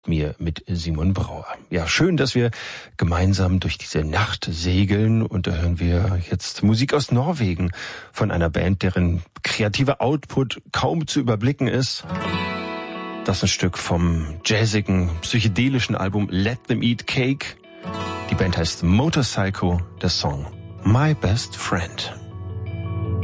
mir mit Simon Brauer. Ja, schön, dass wir gemeinsam durch diese Nacht segeln, und da hören wir jetzt Musik aus Norwegen von einer Band, deren kreativer Output kaum zu überblicken ist. Das ist ein Stück vom jazzigen, psychedelischen Album Let Them Eat Cake. Die Band heißt Motorpsycho, der Song My Best Friend.